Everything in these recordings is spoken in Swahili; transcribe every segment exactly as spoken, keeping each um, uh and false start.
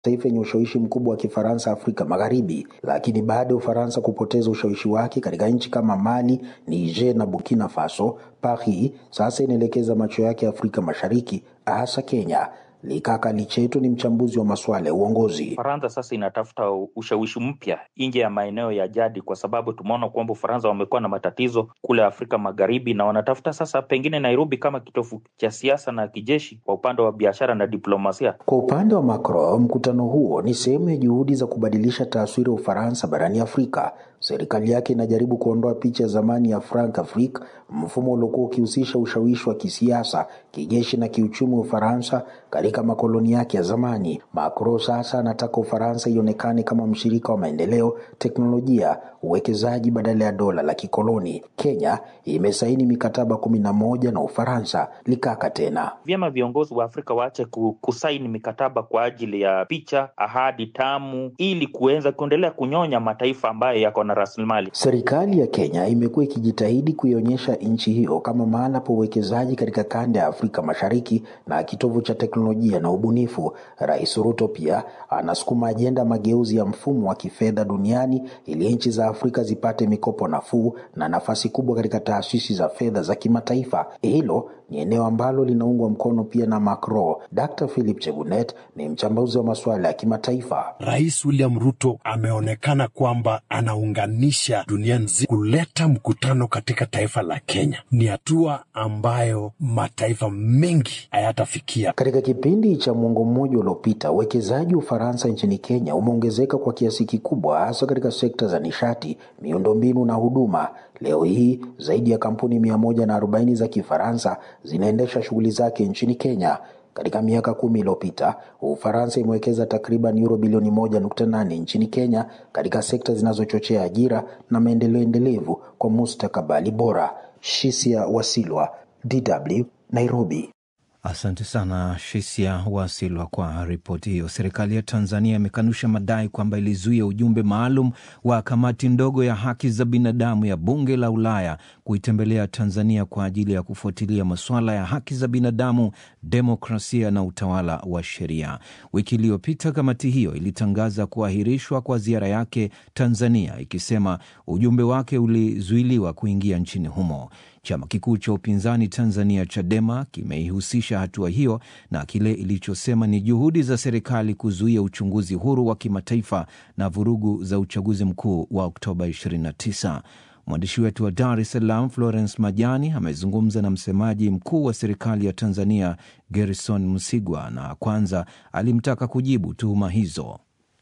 taifa yenye ushawishi mkubwa wa Kifaransa Afrika Magharibi, lakini baada ya Ufaransa kupoteza ushawishi wake katika nchi kama Mali, Niger na Burkina Faso, Paris sasa inaelekeza macho yake Afrika Mashariki, hasa Kenya. Likaka Licheto ni mchambuzi wa masuala ya uongozi. Ufaransa sasa inatafuta ushawishi mpya nje ya maeneo ya jadi, kwa sababu tumeona kwamba Ufaransa wamekuwa na matatizo kule Afrika Magharibi, na wanatafuta sasa pengine Nairobi kama kitovu cha siasa na kijeshi kwa upande wa biashara na diplomasia. Kwa upande wa Macron, mkutano huo ni sehemu ya juhudi za kubadilisha taswira ya Ufaransa barani Afrika. Serikali yake inajaribu kuondoa picha zamani ya Franc-Afrique, mfumo uliokuwa ukihusisha ushawishi wa kisiasa, kijeshi na kiuchumi wa Ufaransa katika makoloni yake ya zamani. Macron sasa anataka Ufaransa ionekane kama mshirika wa maendeleo, teknolojia, uwekezaji badala ya dola la kikoloni. Kenya imesaini mikataba kumi na moja na Ufaransa. Likaka tena, vyema viongozi wa Afrika waache kusaini mikataba kwa ajili ya picha, ahadi tamu, ili kuweza kuendelea kunyonya mataifa ambayo yako na rasilimali. Serikali ya Kenya imekuwa ikijitahidi kuionyesha nchi hiyo kama mahala pa uwekezaji katika kanda ya Afrika Mashariki na kitovu cha teknolojia na ubunifu. Rais Ruto pia anasukuma ajenda mageuzi ya mfumo wa kifedha duniani ili nchi za Afrika zipate mikopo nafuu na nafasi kubwa katika taasisi za fedha za kimataifa. Hilo ni eneo ambalo linaungwa mkono pia na Macron. Doctor Philip Chebunet ni mchambuzi wa masuala ya kimataifa. Rais William Ruto ameonekana kwamba anaunganisha dunia nzima kuleta mkutano katika taifa la Kenya. Ni hatua ambayo mataifa mengi hayatafikia. Katika kipindi cha mwongo mmoja uliopita, uwekezaji wa Ufaransa nchini Kenya umeongezeka kwa kiasi kikubwa, hasa katika sekta za nishati, miundombinu na huduma. Leo hii zaidi ya kampuni mia moja na arobaini za Kifaransa zinaendesha shughuli zake nchini Kenya. Katika miaka kumi iliyopita, Ufaransa imewekeza takriban euro bilioni moja nukta nane nchini Kenya katika sekta zinazochochea ajira na maendeleo endelevu kwa mustakabali bora. Shisia Wasilwa, D W, Nairobi. Asante sana Shisia Wasilwa kwa ripoti hiyo. Serikali ya Tanzania imekanusha madai kwamba ilizuia ujumbe maalum wa kamati ndogo ya haki za binadamu ya bunge la Ulaya kuitembelea Tanzania kwa ajili ya kufuatilia masuala ya haki za binadamu, demokrasia na utawala wa sheria. Wiki iliyopita kamati hiyo ilitangaza kuahirishwa kwa ziara yake Tanzania, ikisema ujumbe wake ulizuiliwa kuingia nchini humo. Chama kikuu cha upinzani Tanzania Chadema kimeihusisha hatua hiyo na kile ilichosema ni juhudi za serikali kuzuia uchunguzi huru wa kimataifa na vurugu za uchaguzi mkuu wa Oktoba ishirini na tisa. Mwandishi wetu wa Dar es Salaam Florence Majani amezungumza na msemaji mkuu wa serikali ya Tanzania Gerson Msigwa, na kwanza alimtaka kujibu tuhuma hizo.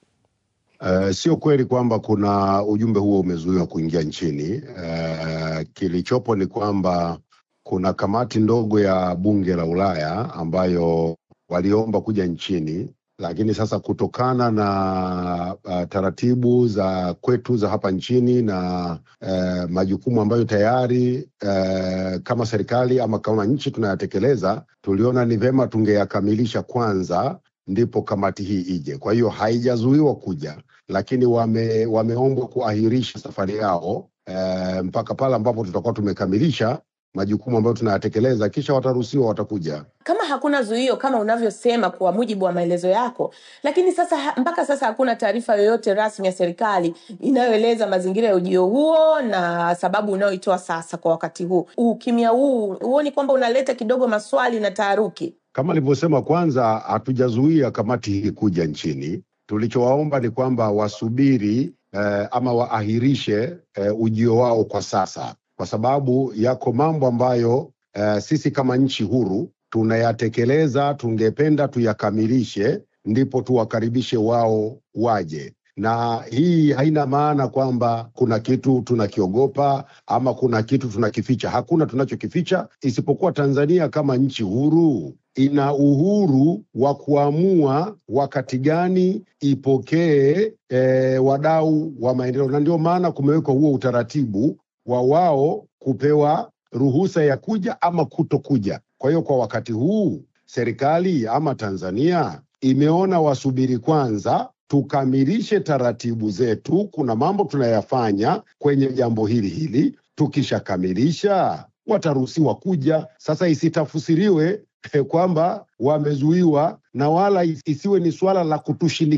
Uh, sio kweli kwamba kuna ujumbe huo umezuiwa kuingia nchini. Uh, kilichopo ni kwamba kuna kamati ndogo ya bunge la Ulaya ambayo waliomba kuja nchini, lakini sasa kutokana na uh, taratibu za kwetu za hapa nchini na uh, majukumu ambayo tayari uh, kama serikali ama kama nchi tunayatekeleza, tuliona ni vema tungeyakamilisha kwanza ndipo kamati hii ije. Kwa hiyo haijazuiwa kuja, lakini wame wameombwa kuahirisha safari yao e, mpaka pale ambapo tutakuwa tumekamilisha majukumu ambayo tunayatekeleza, kisha wataruhusiwa, watakuja. Kama hakuna zuio kama unavyosema kwa mujibu wa maelezo yako, lakini sasa mpaka sasa hakuna taarifa yoyote rasmi ya serikali inayoeleza mazingira ya ujio huo na sababu unayoitoa sasa kwa wakati huu. Ukimya huu huoni kwamba unaleta kidogo maswali na taharuki? Kama nilivyosema, kwanza hatujazuia kamati hii kuja nchini. Tulichowaomba ni kwamba wasubiri eh, ama waahirishe eh, ujio wao kwa sasa, kwa sababu yako mambo ambayo eh, sisi kama nchi huru tunayatekeleza, tungependa tuyakamilishe ndipo tuwakaribishe wao waje. Na hii haina maana kwamba kuna kitu tunakiogopa ama kuna kitu tunakificha. Hakuna tunachokificha, isipokuwa Tanzania kama nchi huru ina uhuru wa kuamua wakati gani ipokee e, wadau wa maendeleo, na ndio maana kumewekwa huo utaratibu wa wao kupewa ruhusa ya kuja ama kutokuja. Kwa hiyo kwa wakati huu serikali ama Tanzania imeona wasubiri kwanza tukamilishe taratibu zetu. Kuna mambo tunayafanya kwenye jambo hili hili, tukishakamilisha wataruhusiwa kuja. Sasa isitafsiriwe kwamba wamezuiwa, na wala isiwe ni swala la kutushinikiza